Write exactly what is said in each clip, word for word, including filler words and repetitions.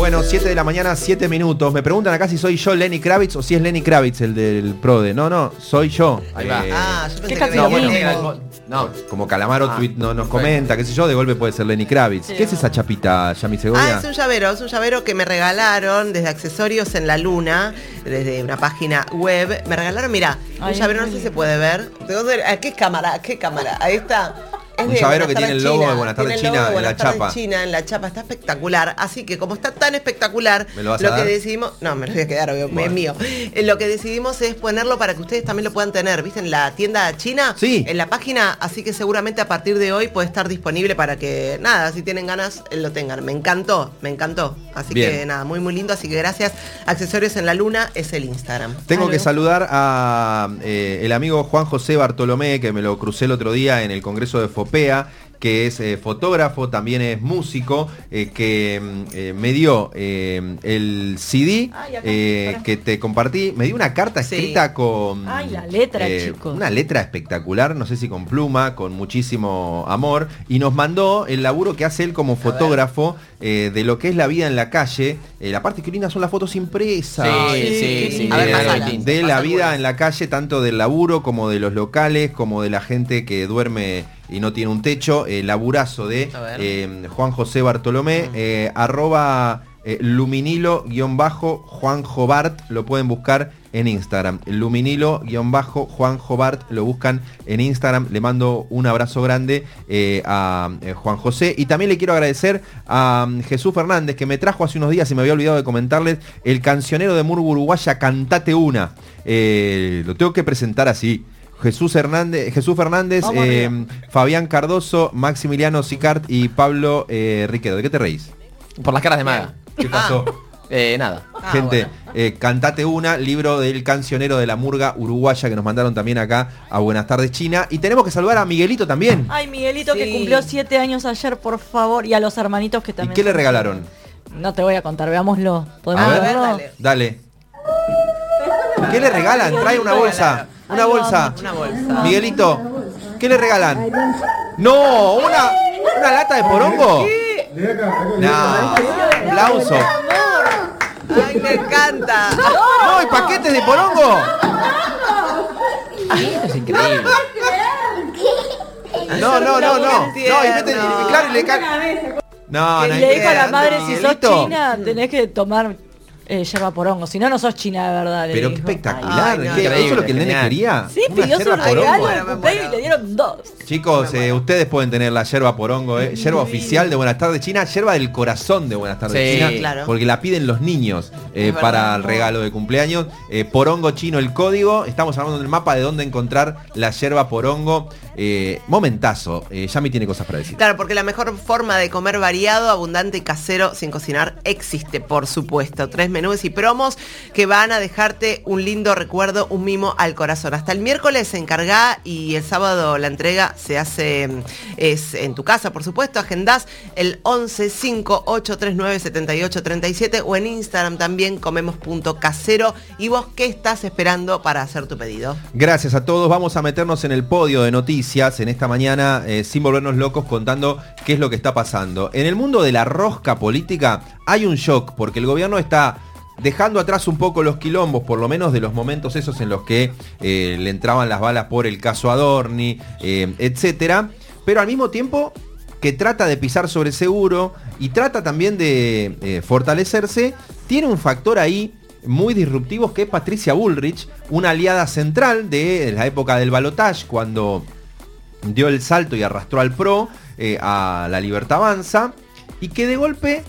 Bueno, siete de la mañana, siete minutos. Me preguntan acá si soy yo Lenny Kravitz o si es Lenny Kravitz el del PRODE. No, no, soy yo. Ahí va. Eh, Ah, yo pensé que que no, venía bueno, el- No. Como Calamaro Ah, tweet no, nos comenta, qué sé yo, de golpe puede ser Lenny Kravitz. Sí, ¿Qué es esa chapita, Yami Segovia? Ah, es un llavero, es un llavero que me regalaron desde Accesorios en la Luna, desde una página web. Me regalaron, mira, un Ay, llavero, no muy sé si se lindo. puede ver. Tengo que ver- ¿A qué cámara? ¿A qué cámara? Ahí está. Es Un de llavero Buenas que tiene Tardes el logo de China. Buenas Tardes Tiene el logo China de en la Buenas Tardes chapa. China en la chapa, está espectacular. Así que como está tan espectacular, ¿Me lo vas a que dar? decidimos, no, me lo voy a quedar, obvio, Bueno. es mío. Eh, Lo que decidimos es ponerlo para que ustedes también lo puedan tener, ¿viste? En la tienda china, Sí. en la página, así que seguramente a partir de hoy puede estar disponible para que, nada, si tienen ganas, eh, lo tengan. Me encantó, me encantó. Así Bien. que nada, muy muy lindo, así que gracias. Accesorios en la Luna es el Instagram. Tengo Algo. que saludar a eh, el amigo Juan José Bartolomé, que me lo crucé el otro día en el Congreso de Fopea, que es eh, fotógrafo, también es músico, eh, que mm, eh, me dio eh, el C D Ay, acá, eh, pará. que te compartí, me dio una carta Sí. escrita con... Ay, la letra, eh, chicos. Una letra espectacular, no sé si con pluma, con muchísimo amor, y nos mandó el laburo que hace él como fotógrafo eh, de lo que es la vida en la calle. Eh, la parte que linda son las fotos impresas. Sí, sí, sí, sí. sí. A ver, de, pasala. de la Pasa vida alguna. en la calle, tanto del laburo como de los locales, como de la gente que duerme y no tiene un techo. El laburazo de A ver. eh, Juan José Bartolomé, eh, arroba eh, luminilo guión bajo Juan Jobart, lo pueden buscar en Instagram. Luminilo guión bajo Juan Jobart, lo buscan en Instagram. Le mando un abrazo grande eh, a eh, Juan José. Y también le quiero agradecer a um, Jesús Fernández, que me trajo hace unos días, y me había olvidado de comentarles, el cancionero de Murga Uruguaya, Cantate Una. Eh, lo tengo que presentar así. Jesús Hernández, Jesús Fernández, Vamos eh, arriba. Fabián Cardoso, Maximiliano Sicart y Pablo eh, Riquedo. ¿De qué te reís? Por las caras de Maga. ¿Qué pasó? Eh, nada. Ah, Gente, bueno. eh, Cantate Una, libro del cancionero de la Murga Uruguaya, que nos mandaron también acá a Buenas Tardes China. Y tenemos que saludar a Miguelito también. Ay, Miguelito, que Sí. cumplió siete años ayer, por favor. Y a los hermanitos que ¿Y también. qué le son- regalaron? No te voy a contar, veámoslo. ¿Podemos A ver, verlo? dale. Dale. ¿Qué le regalan? Trae una bolsa. Una Ay, bolsa. vamos, Una bolsa. Miguelito, ¿qué le regalan? No, una, una lata de porongo. No, aplauso. Ay, me encanta. No, ¿y paquetes de porongo? Es increíble. No, no, no, no. No, y Tierno. meten, claro, y le ca- No, Que no, le dijo a la madre, si sos Miguelito. china, tenés que tomar eh, yerba porongo. Si no, no sos china de verdad. le Pero qué dijo. espectacular. Ay, no, ¿Qué? ¿Eso es lo que el nene genial. quería? Sí, Una pidió su yerba regalo porongo. de Me cumpleaños y muero. le dieron dos. Chicos, eh, ustedes pueden tener la yerba porongo, eh, yerba oficial de Buenas Tardes China, yerba del corazón de Buenas Tardes Sí, China, claro. porque la piden los niños eh, Es para verdad. el regalo de cumpleaños. Eh, porongo chino el código, estamos hablando del mapa de dónde encontrar la yerba porongo. Eh, momentazo, eh, Yami tiene cosas para decir. Claro, porque la mejor forma de comer variado, abundante y casero sin cocinar existe, por supuesto. Tres menús y promos que van a dejarte un lindo recuerdo, un mimo al corazón. Hasta el miércoles se encarga y el sábado la entrega se hace mm, es en tu casa, por supuesto. Agendás el once cinco ocho tres nueve siete ocho tres siete o en Instagram también comemos.casero. ¿Y vos qué estás esperando para hacer tu pedido? Gracias a todos, vamos a meternos en el podio de noticias en esta mañana, eh, sin volvernos locos, contando qué es lo que está pasando. En el mundo de la rosca política hay un shock, porque el gobierno está dejando atrás un poco los quilombos, por lo menos de los momentos esos en los que eh, le entraban las balas por el caso Adorni, eh, etcétera, pero al mismo tiempo que trata de pisar sobre seguro y trata también de eh, fortalecerse, tiene un factor ahí muy disruptivos, que es Patricia Bullrich, una aliada central de la época del balotaje, cuando dio el salto y arrastró al P R O eh, a la Libertad Avanza, y que de golpe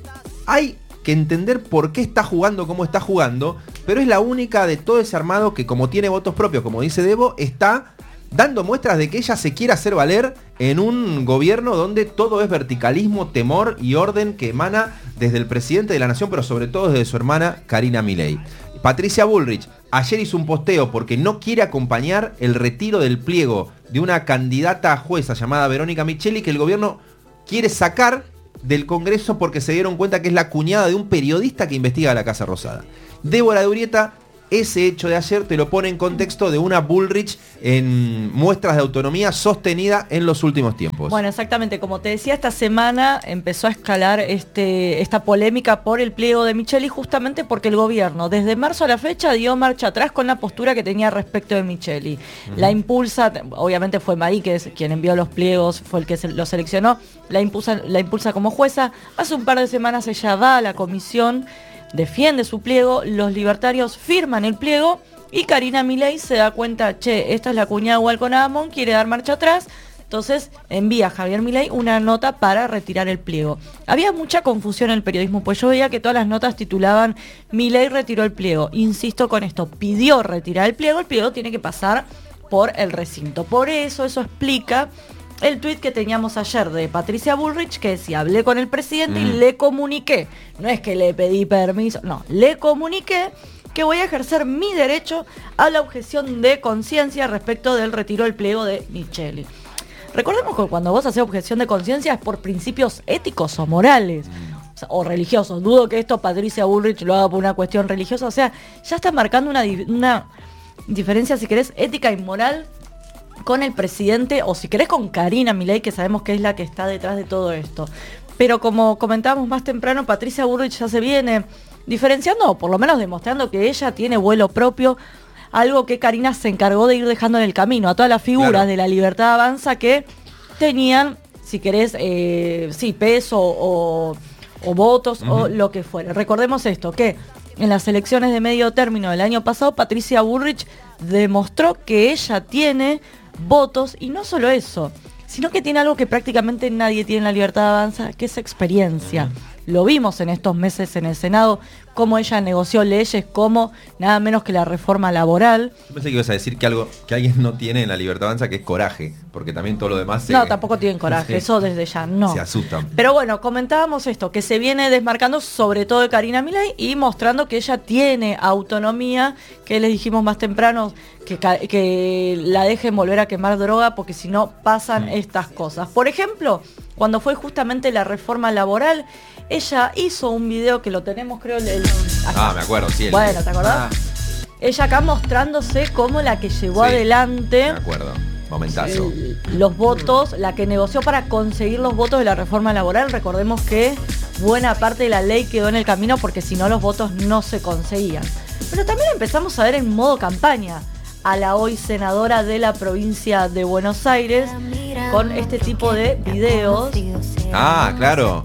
hay que entender por qué está jugando como está jugando, pero es la única de todo ese armado que, como tiene votos propios, como dice Debo, está dando muestras de que ella se quiere hacer valer en un gobierno donde todo es verticalismo, temor y orden que emana desde el presidente de la nación, pero sobre todo desde su hermana Karina Milei. Patricia Bullrich ayer hizo un posteo porque no quiere acompañar el retiro del pliego de una candidata a jueza llamada Verónica Micheli, que el gobierno quiere sacar del Congreso porque se dieron cuenta que es la cuñada de un periodista que investiga a la Casa Rosada. Débora de Urieta ese hecho de ayer te lo pone en contexto de una Bullrich en muestras de autonomía sostenida en los últimos tiempos. Bueno, exactamente, como te decía, esta semana empezó a escalar este, esta polémica por el pliego de Micheli, justamente porque el gobierno desde marzo a la fecha dio marcha atrás con la postura que tenía respecto de Micheli. Uh-huh. La impulsa, obviamente fue Maí, que es quien envió los pliegos, fue el que se, lo seleccionó, la impulsa, la impulsa como jueza. Hace un par de semanas ella va a la comisión, defiende su pliego, los libertarios firman el pliego y Karina Milei se da cuenta, che, esta es la cuñada de Walcon Amon, quiere dar marcha atrás, entonces envía a Javier Milei una nota para retirar el pliego. Había mucha confusión en el periodismo, pues yo veía que todas las notas titulaban Milei retiró el pliego. Insisto con esto, pidió retirar el pliego, el pliego tiene que pasar por el recinto. Por eso, eso explica el tuit que teníamos ayer de Patricia Bullrich, que decía, hablé con el presidente mm. y le comuniqué, no es que le pedí permiso, no, le comuniqué que voy a ejercer mi derecho a la objeción de conciencia respecto del retiro del pliego de Micheli. Recordemos que cuando vos haces objeción de conciencia es por principios éticos o morales, mm. o, sea, o religiosos. Dudo que esto Patricia Bullrich lo haga por una cuestión religiosa, o sea, ya está marcando una, una diferencia, si querés, ética y moral con el presidente, o si querés con Karina Milei, que sabemos que es la que está detrás de todo esto. Pero como comentábamos más temprano, Patricia Bullrich ya se viene diferenciando, o por lo menos demostrando que ella tiene vuelo propio, algo que Karina se encargó de ir dejando en el camino a todas las figuras claro. de la Libertad Avanza que tenían, si querés, eh, sí, peso o, o votos uh-huh. o lo que fuera. Recordemos esto, que en las elecciones de medio término del año pasado, Patricia Bullrich demostró que ella tiene votos, y no solo eso, sino que tiene algo que prácticamente nadie tiene en la Libertad Avanza, que es experiencia. Uh-huh. Lo vimos en estos meses en el Senado, cómo ella negoció leyes como nada menos que la reforma laboral. Yo pensé que ibas a decir que algo que alguien no tiene en la Libertad Avanza, que es coraje, porque también todo lo demás se... No, tampoco tienen coraje, eso desde ya no. Se asustan. Pero bueno, comentábamos esto, que se viene desmarcando sobre todo de Karina Milei y mostrando que ella tiene autonomía, que les dijimos más temprano, que, que la dejen volver a quemar droga, porque si no pasan mm. estas cosas. Por ejemplo, cuando fue justamente la reforma laboral, ella hizo un video que lo tenemos, creo, el, el ah, me acuerdo, sí. El, bueno, ¿te acordás? Ah. Ella acá mostrándose como la que llevó sí, adelante. Me acuerdo, momentazo. El, los votos, la que negoció para conseguir los votos de la reforma laboral. Recordemos que buena parte de la ley quedó en el camino porque si no los votos no se conseguían. Pero también empezamos a ver en modo campaña a la hoy senadora de la provincia de Buenos Aires con este tipo de videos. Ah, claro.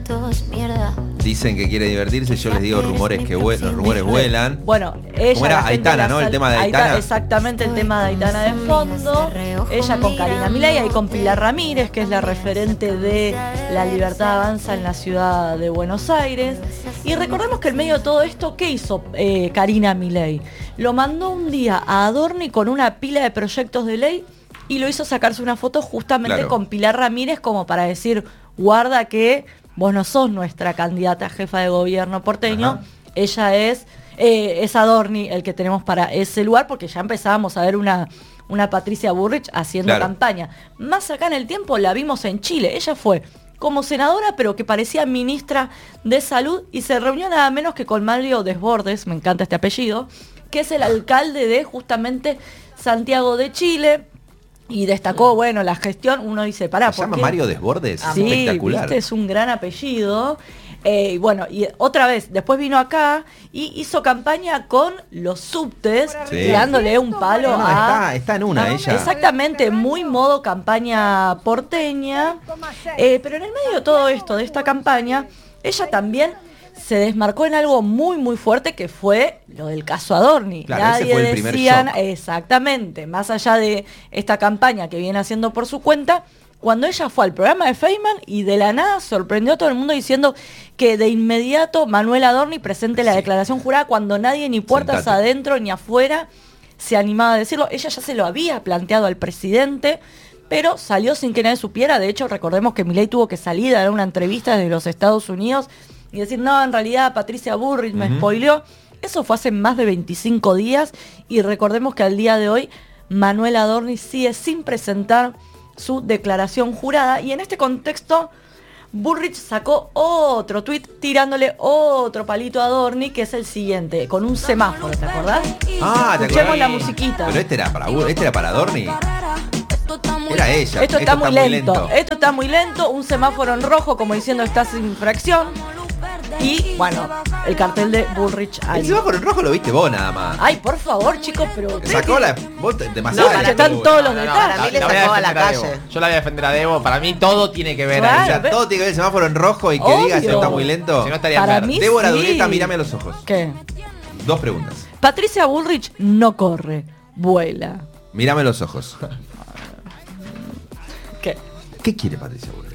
Dicen que quiere divertirse, yo les digo rumores que vuelan, los rumores vuelan. Bueno, ella... ¿Cómo era? Aitana, ¿no? El tema de Aitana. Aitana. Exactamente, el tema de Aitana de fondo. Ella con Karina Milei y con Pilar Ramírez, que es la referente de la Libertad Avanza en la ciudad de Buenos Aires. Y recordemos que en medio de todo esto, ¿qué hizo eh, Karina Milei? Lo mandó un día a Adorni con una pila de proyectos de ley y lo hizo sacarse una foto justamente claro. con Pilar Ramírez como para decir, guarda que vos no sos nuestra candidata a jefa de gobierno porteño, ajá. ella es, eh, es Adorni el que tenemos para ese lugar, porque ya empezábamos a ver una, una Patricia Bullrich haciendo claro. campaña. Más acá en el tiempo la vimos en Chile, ella fue como senadora, pero que parecía ministra de salud, y se reunió nada menos que con Mario Desbordes, me encanta este apellido, que es el alcalde de justamente Santiago de Chile. Y destacó, bueno, la gestión, uno dice, pará, ¿se llama Mario Desbordes? Ah, sí, espectacular. Viste, es un gran apellido. Eh, y bueno, y otra vez, después vino acá y hizo campaña con los subtes, sí. dándole un palo no, no, a... Está, está en una a, ella. Exactamente, muy modo campaña porteña. Eh, pero en el medio de todo esto, de esta campaña, ella también se desmarcó en algo muy muy fuerte, que fue lo del caso Adorni. Claro, Nadie ese fue el primer decían, shock. Exactamente, más allá de esta campaña que viene haciendo por su cuenta, cuando ella fue al programa de Feynman y de la nada sorprendió a todo el mundo diciendo que de inmediato Manuel Adorni presente la sí. declaración jurada, cuando nadie ni puertas Sentate. adentro ni afuera se animaba a decirlo. Ella ya se lo había planteado al presidente, pero salió sin que nadie supiera. De hecho, recordemos que Milei tuvo que salir a dar una entrevista desde los Estados Unidos y decir, no, en realidad Patricia Bullrich me uh-huh. spoileó. Eso fue hace más de veinticinco días, y recordemos que al día de hoy Manuel Adorni sigue sin presentar su declaración jurada. Y en este contexto, Bullrich sacó otro tweet tirándole otro palito a Adorni, que es el siguiente, con un semáforo, ¿te acordás? Ah, ¿te Escuchemos acordás? la musiquita. Pero este era para Bull- este era para Adorni. Era ella. Esto está muy lento. Esto está muy lento. Un semáforo en rojo como diciendo estás en infracción. Y bueno, el cartel de Bullrich El ahí. semáforo en rojo lo viste vos nada más. Ay, por favor, chicos, pero ustedes Sacó que- la. Vos te- demasiado. No, de la están locura. todos los detalles. Para mí le voy a sacó a la defender calle. Debo. Yo la voy a defender a Debo. Para mí todo tiene que ver Claro. ahí. O sea, ve- todo tiene que ver el semáforo en rojo y que Obvio. diga esto está muy lento. Si no estaría Para Fer. mí Débora sí. Dureta, mírame a los ojos. ¿Qué? Dos preguntas. Patricia Bullrich no corre, vuela. Mírame a los ojos. ¿Qué? ¿Qué quiere Patricia Bullrich?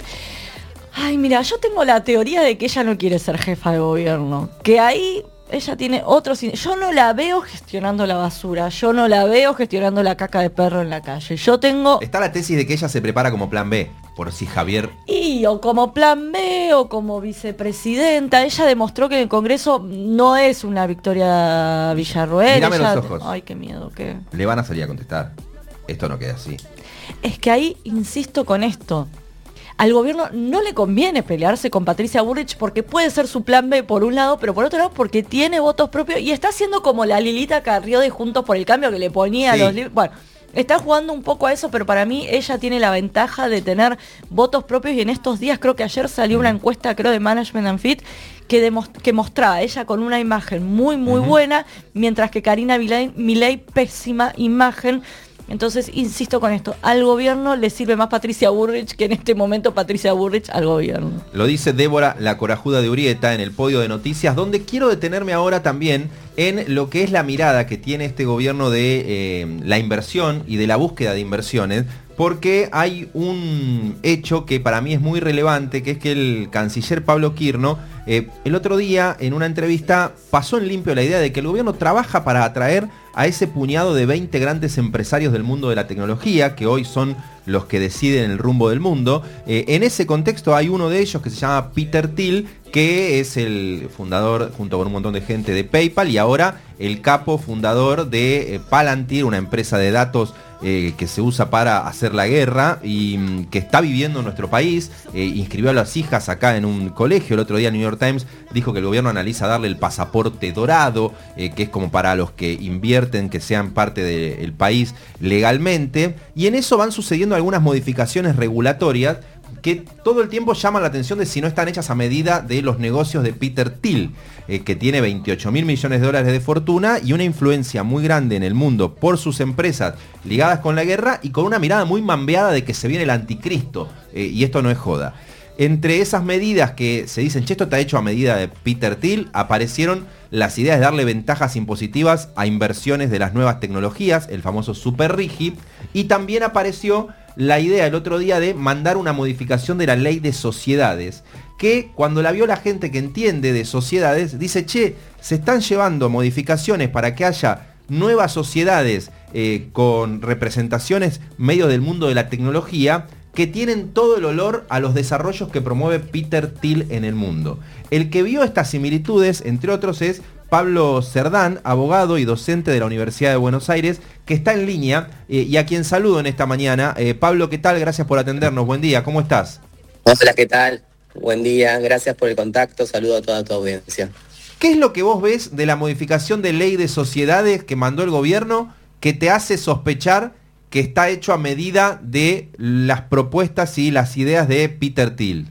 Ay, mira, yo tengo la teoría de que ella no quiere ser jefa de gobierno. Que ahí ella tiene otros... in- Yo no la veo gestionando la basura. Yo no la veo gestionando la caca de perro en la calle. Yo tengo... Está la tesis de que ella se prepara como plan B, por si Javier... Y o como plan B o como vicepresidenta. Ella demostró que en el Congreso no es una Victoria Villarroel. Mírame ella- los ojos. Ay, qué miedo, qué... Le van a salir a contestar. Esto no queda así. Es que ahí insisto con esto. Al gobierno no le conviene pelearse con Patricia Bullrich porque puede ser su plan B por un lado, pero por otro lado porque tiene votos propios y está haciendo como la Lilita Carrió de Juntos por el Cambio que le ponía Sí. a los libros. Bueno, está jugando un poco a eso, pero para mí ella tiene la ventaja de tener votos propios y en estos días, creo que ayer salió una encuesta, creo, de Management and Fit que, demos- que mostraba a ella con una imagen muy, muy Ujú. buena, mientras que Karina Milei, Milei, pésima imagen. Entonces, insisto con esto, al gobierno le sirve más Patricia Bullrich que en este momento Patricia Bullrich al gobierno. Lo dice Débora, la corajuda de Urieta, en el podio de noticias, donde quiero detenerme ahora también en lo que es la mirada que tiene este gobierno de eh, la inversión y de la búsqueda de inversiones, porque hay un hecho que para mí es muy relevante, que es que el canciller Pablo Quirno, eh, el otro día en una entrevista pasó en limpio la idea de que el gobierno trabaja para atraer a ese puñado de veinte grandes empresarios del mundo de la tecnología, que hoy son los que deciden el rumbo del mundo. Eh, en ese contexto hay uno de ellos que se llama Peter Thiel, que es el fundador, junto con un montón de gente, de PayPal, y ahora el capo fundador de eh, Palantir, una empresa de datos eh, que se usa para hacer la guerra y mm, que está viviendo en nuestro país. Eh, inscribió a las hijas acá en un colegio. El otro día New York Times dijo que el gobierno analiza darle el pasaporte dorado, eh, que es como para los que invierten, que sean parte del país legalmente. Y en eso van sucediendo algunas modificaciones regulatorias que todo el tiempo llaman la atención de si no están hechas a medida de los negocios de Peter Thiel, eh, que tiene veintiocho mil millones de dólares de fortuna y una influencia muy grande en el mundo por sus empresas ligadas con la guerra y con una mirada muy mambeada de que se viene el anticristo, eh, y esto no es joda. Entre esas medidas que se dicen, che, esto está hecho a medida de Peter Thiel, aparecieron las ideas de darle ventajas impositivas a inversiones de las nuevas tecnologías, el famoso Super Rigi, y también apareció la idea el otro día de mandar una modificación de la ley de sociedades, que cuando la vio la gente que entiende de sociedades, dice, che, se están llevando modificaciones para que haya nuevas sociedades eh, con representaciones medio del mundo de la tecnología, que tienen todo el olor a los desarrollos que promueve Peter Thiel en el mundo. El que vio estas similitudes, entre otros, es Pablo Cerdán, abogado y docente de la Universidad de Buenos Aires, que está en línea eh, y a quien saludo en esta mañana. Eh, Pablo, ¿qué tal? Gracias por atendernos. Buen día, ¿cómo estás? Hola, ¿qué tal? Buen día, gracias por el contacto, saludo a toda tu audiencia. ¿Qué es lo que vos ves de la modificación de ley de sociedades que mandó el gobierno que te hace sospechar que está hecho a medida de las propuestas y las ideas de Peter Thiel?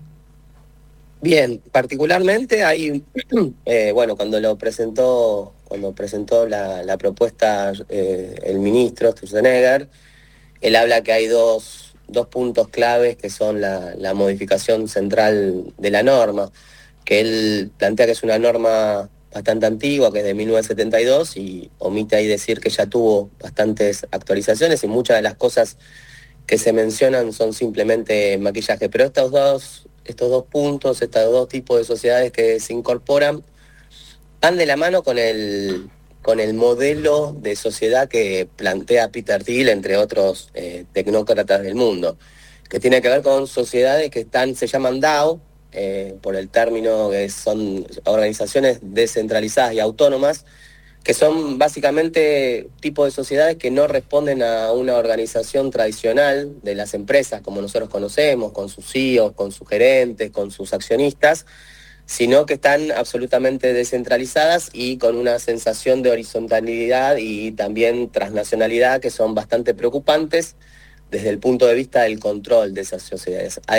Bien, particularmente hay, eh, bueno, cuando lo presentó, cuando presentó la, la propuesta eh, el ministro Sturzenegger, él habla que hay dos, dos puntos claves que son la, la modificación central de la norma, que él plantea que es una norma bastante antigua, que es de mil novecientos setenta y dos, y omite ahí decir que ya tuvo bastantes actualizaciones y muchas de las cosas que se mencionan son simplemente maquillaje. Pero estos dos, estos dos puntos, estos dos tipos de sociedades que se incorporan, van de la mano con el, con el modelo de sociedad que plantea Peter Thiel, entre otros eh, tecnócratas del mundo, que tiene que ver con sociedades que están, se llaman DAO, Eh, por el término que son organizaciones descentralizadas y autónomas, que son básicamente tipos de sociedades que no responden a una organización tradicional de las empresas, como nosotros conocemos, con sus C E Os, con sus gerentes, con sus accionistas, sino que están absolutamente descentralizadas y con una sensación de horizontalidad y también transnacionalidad que son bastante preocupantes desde el punto de vista del control de esas sociedades.